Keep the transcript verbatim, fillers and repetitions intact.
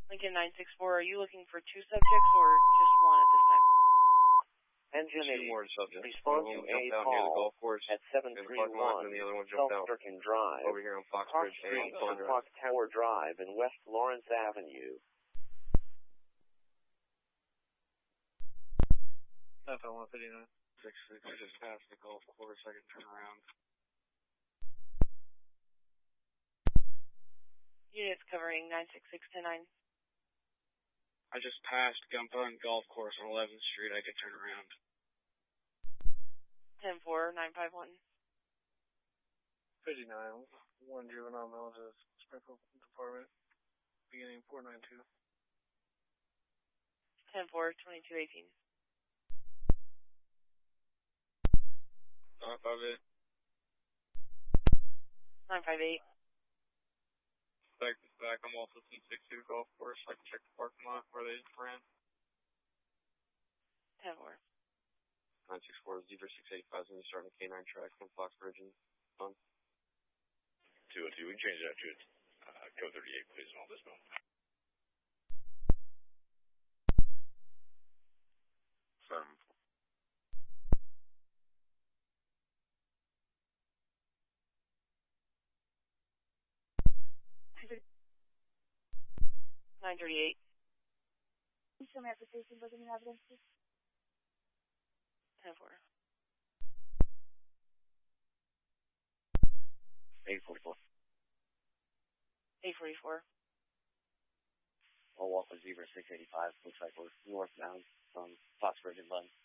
Lincoln nine six four, are you looking for two subjects or just one at this time? Engine Two eight, more subjects. respond to one a jumped out near the call golf course at seven in the three parking lot, one and the other one jumped out Self-Stricken Drive, over here on Fox Park Bridge Street, and Thorn Drive. Clock Tower Drive, and West Lawrence Avenue. F L one fifty-nine. six six, I just passed the golf course, I can turn around. Units covering nine six six to nine. I just passed Gunpun Golf Course on eleventh Street, I can turn around. ten four, nine five one. fifty-nine, one juvenile male to Springfield Department, beginning four nine two. ten four, twenty-two eighteen. nine five eight. nine five eight. Back to back, I'm also ten sixty Golf Course, I can check the parking lot where they ran. ten four. nine six four, Zebra six eighty-five, and starting the K nine track from Fox Bridge and on. two oh two, we can change that to uh, code thirty-eight, please, and all this moment. From nine thirty-eight. Show me application booking and evidence, please. ten four. eight forty-four. eight forty-four. I'll walk with Zebra six eighty-five. Looks like we're northbound from Fox Bridge and Bun.